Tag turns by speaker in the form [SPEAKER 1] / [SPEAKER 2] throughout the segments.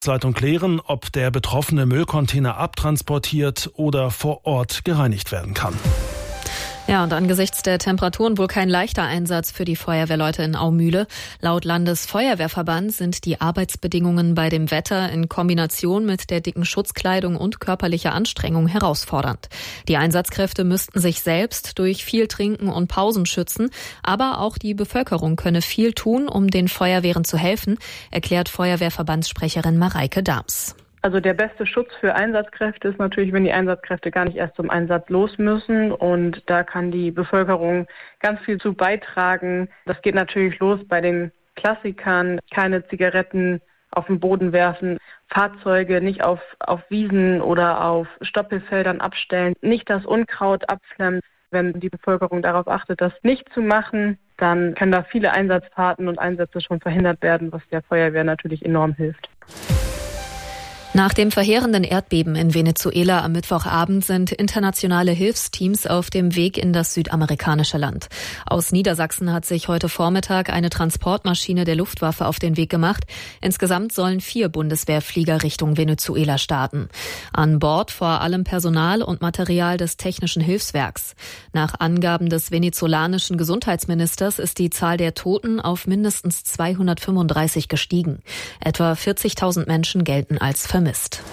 [SPEAKER 1] Leitung klären, ob der betroffene Müllcontainer abtransportiert oder vor Ort gereinigt werden kann.
[SPEAKER 2] Ja, und angesichts der Temperaturen wohl kein leichter Einsatz für die Feuerwehrleute in Aumühle. Laut Landesfeuerwehrverband sind die Arbeitsbedingungen bei dem Wetter in Kombination mit der dicken Schutzkleidung und körperlicher Anstrengung herausfordernd. Die Einsatzkräfte müssten sich selbst durch viel Trinken und Pausen schützen, aber auch die Bevölkerung könne viel tun, um den Feuerwehren zu helfen, erklärt Feuerwehrverbandssprecherin Mareike Dahms.
[SPEAKER 3] Also der beste Schutz für Einsatzkräfte ist natürlich, wenn die Einsatzkräfte gar nicht erst zum Einsatz los müssen. Und da kann die Bevölkerung ganz viel zu beitragen. Das geht natürlich los bei den Klassikern. Keine Zigaretten auf den Boden werfen, Fahrzeuge nicht auf Wiesen oder auf Stoppelfeldern abstellen, nicht das Unkraut abflammen. Wenn die Bevölkerung darauf achtet, das nicht zu machen, dann können da viele Einsatzfahrten und Einsätze schon verhindert werden, was der Feuerwehr natürlich enorm hilft.
[SPEAKER 2] Nach dem verheerenden Erdbeben in Venezuela am Mittwochabend sind internationale Hilfsteams auf dem Weg in das südamerikanische Land. Aus Niedersachsen hat sich heute Vormittag eine Transportmaschine der Luftwaffe auf den Weg gemacht. Insgesamt sollen 4 Bundeswehrflieger Richtung Venezuela starten. An Bord vor allem Personal und Material des Technischen Hilfswerks. Nach Angaben des venezolanischen Gesundheitsministers ist die Zahl der Toten auf mindestens 235 gestiegen. Etwa 40.000 Menschen gelten als vermisst.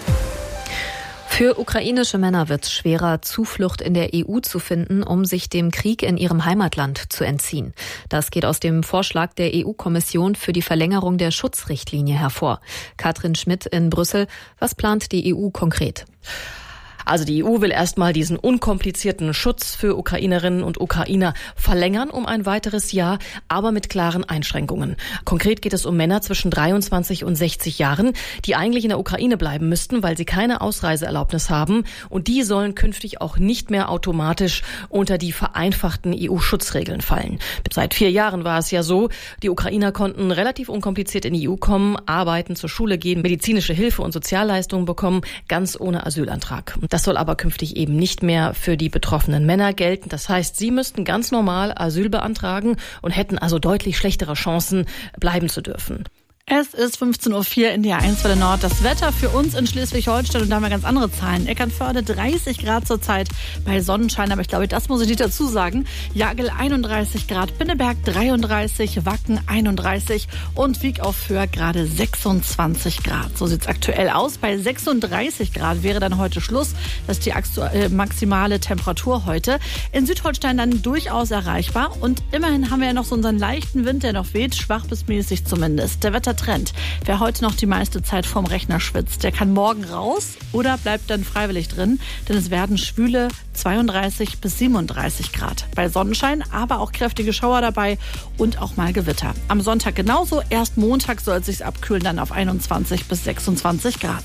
[SPEAKER 2] Für ukrainische Männer wird es schwerer, Zuflucht in der EU zu finden, um sich dem Krieg in ihrem Heimatland zu entziehen. Das geht aus dem Vorschlag der EU-Kommission für die Verlängerung der Schutzrichtlinie hervor. Katrin Schmidt in Brüssel, was plant die EU konkret?
[SPEAKER 4] Also die EU will erstmal diesen unkomplizierten Schutz für Ukrainerinnen und Ukrainer verlängern um ein weiteres Jahr, aber mit klaren Einschränkungen. Konkret geht es um Männer zwischen 23 und 60 Jahren, die eigentlich in der Ukraine bleiben müssten, weil sie keine Ausreiseerlaubnis haben. Und die sollen künftig auch nicht mehr automatisch unter die vereinfachten EU-Schutzregeln fallen. Seit 4 Jahren war es ja so, die Ukrainer konnten relativ unkompliziert in die EU kommen, arbeiten, zur Schule gehen, medizinische Hilfe und Sozialleistungen bekommen, ganz ohne Asylantrag. Das soll aber künftig eben nicht mehr für die betroffenen Männer gelten. Das heißt, sie müssten ganz normal Asyl beantragen und hätten also deutlich schlechtere Chancen, bleiben zu dürfen.
[SPEAKER 5] Es ist 15.04 Uhr in der 1 Welle Nord. Das Wetter für uns in Schleswig-Holstein, und da haben wir ganz andere Zahlen. Eckernförde 30 Grad zurzeit bei Sonnenschein, aber ich glaube, das muss ich nicht dazu sagen. Jagel 31 Grad, Pinneberg 33, Wacken 31 und Wiek auf Föhr gerade 26 Grad. So sieht's aktuell aus. Bei 36 Grad wäre dann heute Schluss. Das ist die maximale Temperatur heute. In Südholstein dann durchaus erreichbar. Und immerhin haben wir ja noch so unseren leichten Wind, der noch weht, schwach bis mäßig zumindest. Der Wettertrend. Wer heute noch die meiste Zeit vorm Rechner schwitzt, der kann morgen raus oder bleibt dann freiwillig drin, denn es werden schwüle 32 bis 37 Grad. Bei Sonnenschein, aber auch kräftige Schauer dabei und auch mal Gewitter. Am Sonntag genauso, erst Montag soll es sich abkühlen, dann auf 21 bis 26 Grad.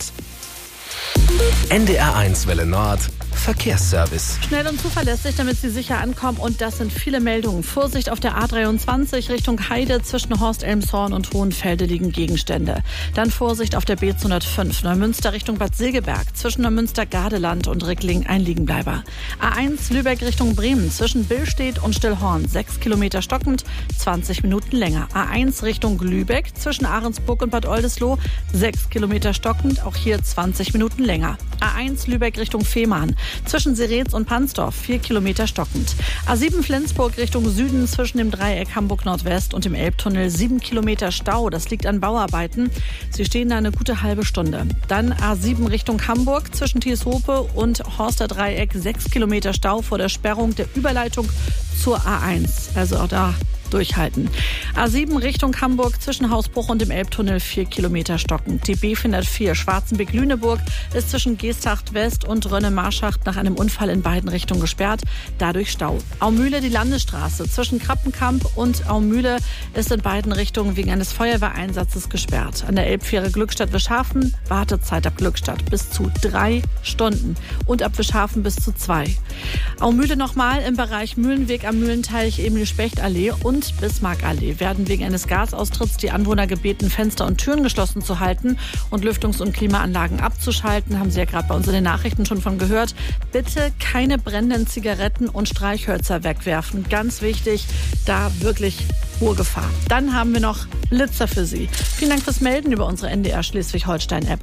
[SPEAKER 6] NDR1 Welle Nord Verkehrsservice.
[SPEAKER 5] Schnell und zuverlässig, damit Sie sicher ankommen. Und das sind viele Meldungen. Vorsicht auf der A23 Richtung Heide. Zwischen Horst-Elmshorn und Hohenfelde liegen Gegenstände. Dann Vorsicht auf der B205 Neumünster Richtung Bad Segeberg. Zwischen Neumünster-Gardeland und Rickling ein Liegenbleiber. A1 Lübeck Richtung Bremen. Zwischen Billstedt und Stillhorn 6 Kilometer stockend, 20 Minuten länger. A1 Richtung Lübeck. Zwischen Ahrensburg und Bad Oldesloe 6 Kilometer stockend, auch hier 20 Minuten länger. A1 Lübeck Richtung Fehmarn. Zwischen Seretz und Pansdorf 4 Kilometer stockend. A7 Flensburg Richtung Süden zwischen dem Dreieck Hamburg Nordwest und dem Elbtunnel 7 Kilometer Stau. Das liegt an Bauarbeiten. Sie stehen da eine gute halbe Stunde. Dann A7 Richtung Hamburg zwischen Thieshope und Horster Dreieck 6 Kilometer Stau vor der Sperrung der Überleitung zur A1. Also auch da durchhalten. A7 Richtung Hamburg zwischen Hausbruch und dem Elbtunnel 4 Kilometer stockend. Die B404 Schwarzenbeck-Lüneburg ist zwischen Geesthacht West und Rönne-Marschacht nach einem Unfall in beiden Richtungen gesperrt. Dadurch Stau. Aumühle die Landesstraße zwischen Krappenkamp und Aumühle ist in beiden Richtungen wegen eines Feuerwehreinsatzes gesperrt. An der Elbfähre Glückstadt-Wischhafen Wartezeit ab Glückstadt bis zu 3 Stunden und ab Wischhafen bis zu 2. Aumühle nochmal im Bereich Mühlenweg am Mühlenteich, Emil-Specht-Allee und Bismarckallee werden wegen eines Gasaustritts die Anwohner gebeten, Fenster und Türen geschlossen zu halten und Lüftungs- und Klimaanlagen abzuschalten. Haben Sie ja gerade bei uns in den Nachrichten schon von gehört. Bitte keine brennenden Zigaretten und Streichhölzer wegwerfen. Ganz wichtig, da wirklich hohe Gefahr. Dann haben wir noch Blitzer für Sie. Vielen Dank fürs Melden über unsere NDR Schleswig-Holstein-App.